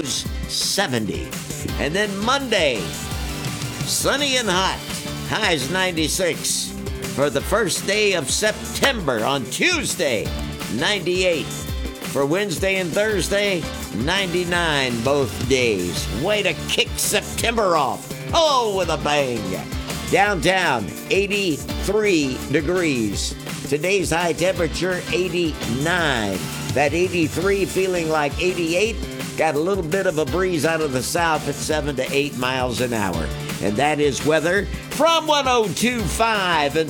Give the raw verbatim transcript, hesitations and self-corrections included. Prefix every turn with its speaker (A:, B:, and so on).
A: lows seventy. And then Monday, sunny and hot, highs ninety-six. For the first day of September on Tuesday, ninety-eight. For Wednesday and Thursday, ninety-nine both days. Way to kick September off. Oh, with a bang. Downtown, eighty-three degrees. Today's high temperature, eighty-nine. That eighty-three feeling like eighty-eight. Got a little bit of a breeze out of the south at seven to eight miles an hour. And that is weather from one oh two point five and